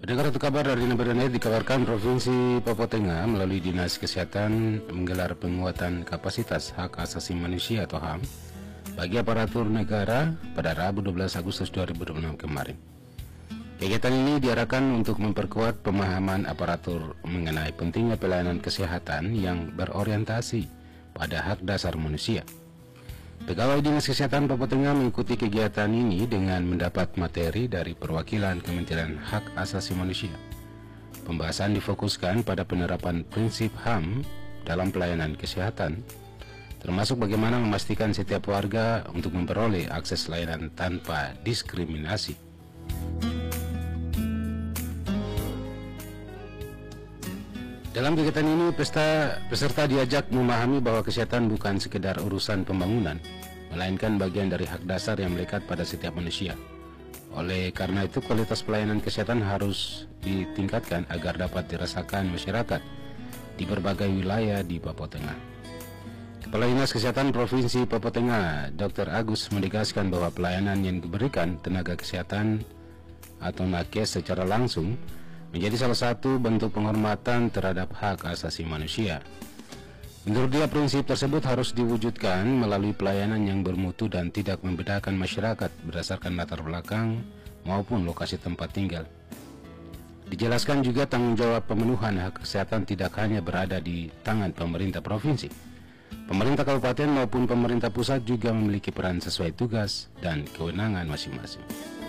Pendengar satu kabar dari Nabadan dikabarkan Provinsi Papua Tengah melalui Dinas Kesehatan menggelar penguatan kapasitas hak asasi manusia atau HAM bagi aparatur negara pada Rabu 12 Agustus 2026 kemarin. Kegiatan ini diarahkan untuk memperkuat pemahaman aparatur mengenai pentingnya pelayanan kesehatan yang berorientasi pada hak dasar manusia. Pegawai Dinas Kesehatan Papua Tengah mengikuti kegiatan ini dengan mendapat materi dari perwakilan Kementerian Hak Asasi Manusia. Pembahasan difokuskan pada penerapan prinsip HAM dalam pelayanan kesehatan, termasuk bagaimana memastikan setiap warga untuk memperoleh akses layanan tanpa diskriminasi. Dalam kegiatan ini, peserta diajak memahami bahwa kesehatan bukan sekedar urusan pembangunan, melainkan bagian dari hak dasar yang melekat pada setiap manusia. Oleh karena itu, kualitas pelayanan kesehatan harus ditingkatkan agar dapat dirasakan masyarakat di berbagai wilayah di Papua Tengah. Kepala Dinas Kesehatan Provinsi Papua Tengah, Dr. Agus, menegaskan bahwa pelayanan yang diberikan tenaga kesehatan atau nakes secara langsung menjadi salah satu bentuk penghormatan terhadap hak asasi manusia. Menurut dia, prinsip tersebut harus diwujudkan melalui pelayanan yang bermutu dan tidak membedakan masyarakat berdasarkan latar belakang maupun lokasi tempat tinggal. Dijelaskan juga tanggung jawab pemenuhan hak kesehatan tidak hanya berada di tangan pemerintah provinsi. Pemerintah kabupaten maupun pemerintah pusat juga memiliki peran sesuai tugas dan kewenangan masing-masing.